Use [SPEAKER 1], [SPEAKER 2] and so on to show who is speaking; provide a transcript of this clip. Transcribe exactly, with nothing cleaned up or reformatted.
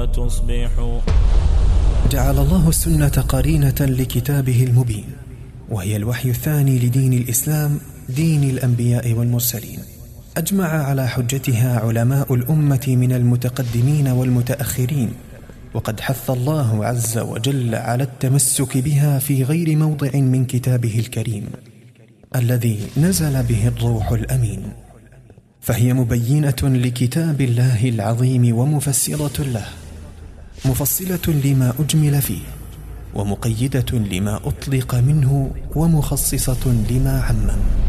[SPEAKER 1] تصبح.
[SPEAKER 2] جعل الله السنة قرينة لكتابه المبين، وهي الوحي الثاني لدين الإسلام، دين الأنبياء والمرسلين. أجمع على حجتها علماء الأمة من المتقدمين والمتأخرين، وقد حث الله عز وجل على التمسك بها في غير موضع من كتابه الكريم الذي نزل به الروح الأمين، فهي مبينة لكتاب الله العظيم ومفسرة له، مفصلة لما أجمل فيه، ومقيدة لما أطلق منه، ومخصصة لما عمم.